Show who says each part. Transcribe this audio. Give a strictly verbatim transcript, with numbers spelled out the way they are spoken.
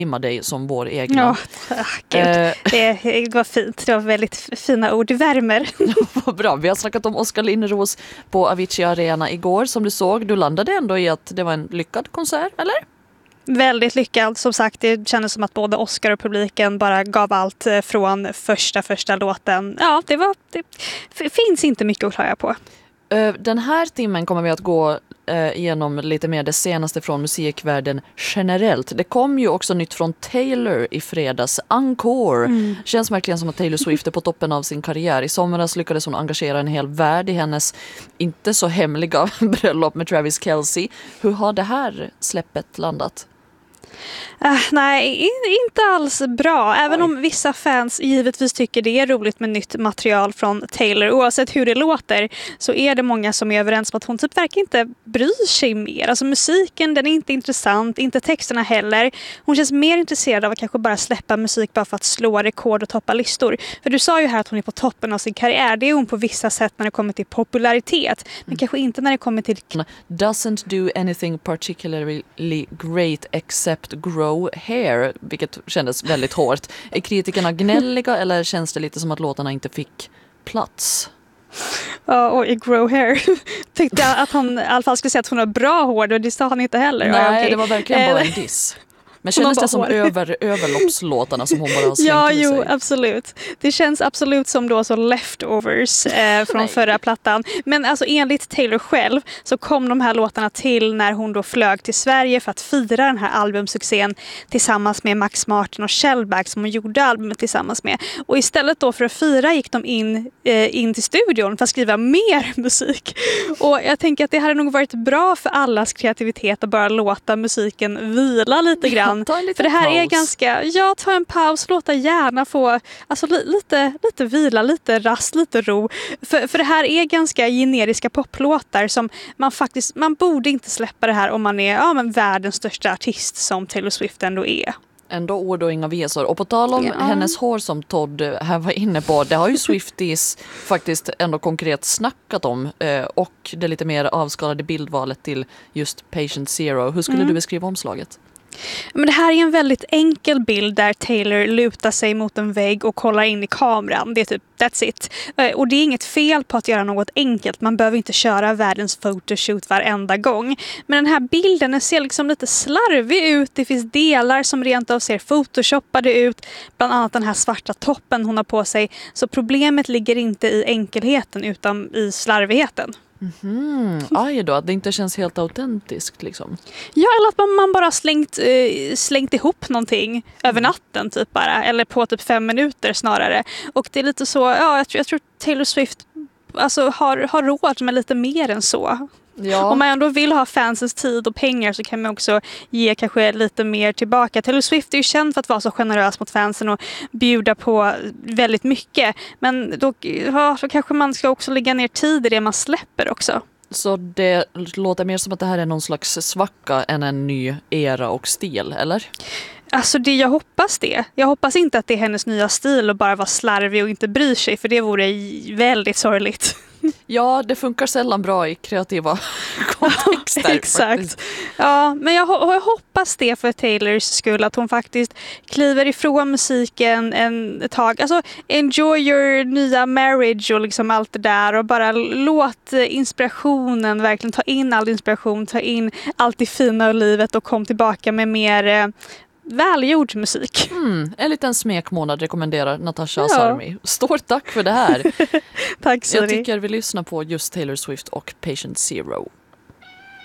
Speaker 1: imma dig som vår egna.
Speaker 2: Ja, tack, Gud. Eh. Det, det var fint. Det var väldigt fina ord. Det värmer.
Speaker 1: Vad bra. Vi har snackat om Oskar Linnros på Avicii Arena igår. Som du såg, du landade ändå i att det var en lyckad konsert, eller?
Speaker 2: Väldigt lyckad. Som sagt, det kändes som att både Oscar och publiken bara gav allt från första första låten. Ja, det var det finns inte mycket att klaga på.
Speaker 1: Den här timmen kommer vi att gå igenom lite mer det senaste från musikvärlden generellt. Det kom ju också nytt från Taylor i fredags. Encore. Mm. Känns verkligen som att Taylor Swift är på toppen av sin karriär. I somras lyckades hon engagera en hel värld i hennes inte så hemliga bröllop med Travis Kelce. Hur har det här släppet landat?
Speaker 2: Uh, nej, inte alls bra. Även Oj. om vissa fans givetvis tycker det är roligt med nytt material från Taylor. Oavsett hur det låter så är det många som är överens om att hon typ verkar inte bryr sig mer. Alltså musiken, den är inte intressant, inte texterna heller. Hon känns mer intresserad av att kanske bara släppa musik bara för att slå rekord och toppa listor. För du sa ju här att hon är på toppen av sin karriär. Det är hon på vissa sätt när det kommer till popularitet. Men mm. kanske inte när det kommer till...
Speaker 1: Doesn't do anything particularly great except grow hair, vilket kändes väldigt hårt. Är kritikerna gnälliga eller känns det lite som att låtarna inte fick plats?
Speaker 2: Ja, och i grow hair tyckte jag att han i alla fall skulle säga att hon har bra hår, och det sa han inte heller.
Speaker 1: Nej,
Speaker 2: ja, okay.
Speaker 1: Det var verkligen bara en diss. Men kändes det som över, överloppslåtarna som hon bara har slängt
Speaker 2: Ja,
Speaker 1: i
Speaker 2: jo,
Speaker 1: sig?
Speaker 2: absolut. Det känns absolut som då så leftovers eh, från förra plattan. Men alltså enligt Taylor själv så kom de här låtarna till när hon då flög till Sverige för att fira den här albumsuccén tillsammans med Max Martin och Shellback som hon gjorde albumet tillsammans med. Och istället då för att fira gick de in, eh, in till studion för att skriva mer musik. Och jag tänker att det hade nog varit bra för allas kreativitet att bara låta musiken vila lite grann. För det här paus. är ganska, ja, ta en paus, låta gärna få alltså, li, lite, lite vila, lite rast, lite ro. För, för det här är ganska generiska poplåtar som man faktiskt, man borde inte släppa det här om man är ja, men världens största artist som Taylor Swift ändå är.
Speaker 1: Ändå ord och inga visor. Och på tal om ja. hennes hår som Todd här var inne på, det har ju Swifties faktiskt ändå konkret snackat om. Och det lite mer avskalade bildvalet till just Patient Zero. Hur skulle mm. du beskriva omslaget?
Speaker 2: Men det här är en väldigt enkel bild där Taylor lutar sig mot en vägg och kollar in i kameran. Det är typ, that's it. Och det är inget fel på att göra något enkelt. Man behöver inte köra världens photoshoot varenda gång. Men den här bilden den ser liksom lite slarvig ut. Det finns delar som rent av ser photoshoppade ut. Bland annat den här svarta toppen hon har på sig. Så problemet ligger inte i enkelheten utan i slarvigheten.
Speaker 1: Mm, aj då, att det inte känns helt autentiskt liksom.
Speaker 2: Ja, eller att man, man bara slängt, eh, slängt ihop någonting mm. över natten typ bara. Eller på typ fem minuter snarare. Och det är lite så, ja jag tror, jag tror Taylor Swift alltså, har, har råd med lite mer än så. Ja. Om man ändå vill ha fansens tid och pengar så kan man också ge kanske lite mer tillbaka. Taylor Swift är ju känd för att vara så generös mot fansen och bjuda på väldigt mycket. Men då, ja, då kanske man ska också lägga ner tid i det man släpper också.
Speaker 1: Så det låter mer som att det här är någon slags svacka än en ny era och stil, eller?
Speaker 2: Alltså det, jag hoppas det. Jag hoppas inte att det är hennes nya stil och bara vara slarvig och inte bryr sig. För det vore väldigt sorgligt.
Speaker 1: Ja, det funkar sällan bra i kreativa kontexter.
Speaker 2: Ja, exakt. Ja, men jag, jag hoppas det för Taylors skull. Att hon faktiskt kliver ifrån musiken en, ett tag. Alltså, enjoy your nya marriage och liksom allt det där. Och bara låt inspirationen verkligen ta in all inspiration. Ta in allt det fina i livet och kom tillbaka med mer... Eh, välgjord musik.
Speaker 1: Mm, en liten smekmånad rekommenderar Natasha Asarmi. Ja. Stort tack för det här.
Speaker 2: Tack så
Speaker 1: Jag tycker vi lyssnar på just Taylor Swift och Patient Zero.